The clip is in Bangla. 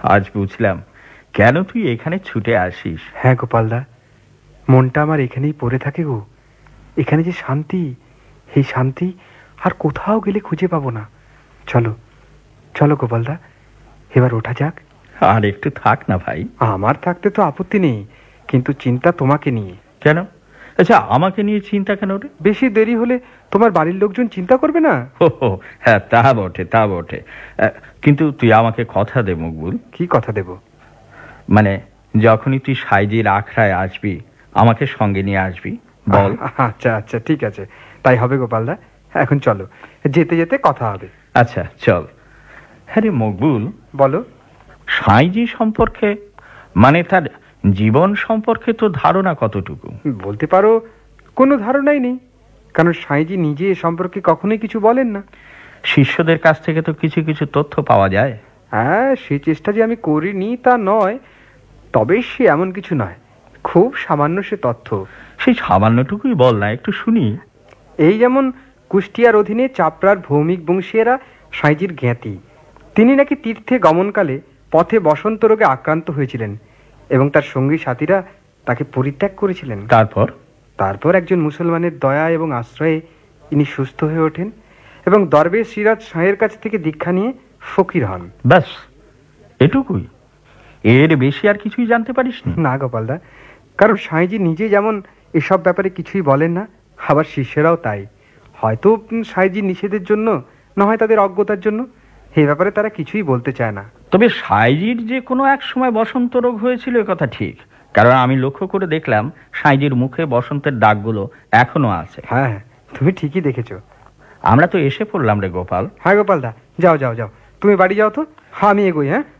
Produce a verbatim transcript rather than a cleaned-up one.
আজ বুঝলাম কেন তুই এখানে ছুটে আসিস। হ্যাঁ গোপালদা, মনটা আমার এখানেই পড়ে থাকে গো। এখানে যে শান্তি, এই শান্তি আর কোথাও গেলে খুঁজে পাবো না। চলো চলো গোপালদা, এবার ওঠা যাক। আর একটু থাক না ভাই। আমার থাকতে তো আপত্তি নেই, কিন্তু চিন্তা তোমাকে নিয়ে। কেন? আচ্ছা, আমাকে নিয়ে চিন্তা কেন রে? বেশি দেরি হলে তোমার বাড়ির লোকজন চিন্তা করবে না? ও হ্যাঁ, তা বটে তা বটে কিন্তু তুই আমাকে কথা দে মকবুল। কি কথা দেব? মানে যখনই তুই সাইজির আখড়ায় আসবি আমাকে সঙ্গে নিয়ে আসবি, বল। আচ্ছা আচ্ছা, ঠিক আছে, তাই হবে গোপালদা। এখন চলো, যেতে যেতে কথা হবে। আচ্ছা চল। হ্যাঁ রে মকবুল, বলো। সাইজি সম্পর্কে, মানে তার জীবন সম্পর্কে তো ধারণা কতটুকু? বলতে পারো কোনো ধারণাই নেই, কারণ সাইজি নিজে এ সম্পর্কে কখনোই কিছু বলেন না। শিষ্যদের কাছ থেকে তো কিছু কিছু তথ্য পাওয়া যায়। হ্যাঁ, সেই চেষ্টা যে আমি করিনি তা নয়, তবে সে এমন কিছু নয়, খুব সামান্য সে তথ্য। সেই সামান্যটুকুই বল না, একটু শুনি। এই যেমন কুষ্টিয়ার অধীনে চাপড়ার ভৌমিক বংশীয়রা সাইজির জ্ঞাতি। তিনি নাকি তীর্থে গমনকালে পথে বসন্ত রোগে আক্রান্ত হয়েছিলেন এবং তার সঙ্গী সাথীরা তাকে পরিত্যাগ করেছিলেন। তারপর তারপর একজন মুসলমানের দয়া এবং আশ্রয়ে ইনি সুস্থ হয়ে ওঠেন এবং দরবেশ সিরাজ শাহের কাছ থেকে দীক্ষা নিয়ে ফকির হন। ব্যাস এটুকুই? এর বেশি আর কিছুই জানতে পারিস না গোপালদা, কারণ সাইজি নিজে যেমন এসব ব্যাপারে কিছুই বলেন না, আবার শিষ্যরাও তাই। হয়তো সাইজি নিষেধের জন্য, না হয় তাদের অজ্ঞতার জন্য, এই ব্যাপারে তারা কিছুই বলতে চায় না। তবে সাইজির যে কোনো এক সময় বসন্ত রোগ হয়েছিল এ কথা ঠিক, কারণ আমি লক্ষ্য করে দেখলাম সাইজির মুখে বসন্তের দাগগুলো এখনো আছে। হ্যাঁ, তুমি ঠিকই দেখেছো। আমরা তো এসে পড়লাম রে গোপাল। হ্যাঁ গোপালদা, যাও যাও যাও, তুমি বাড়ি যাও তো, আমি এগোই। হ্যাঁ।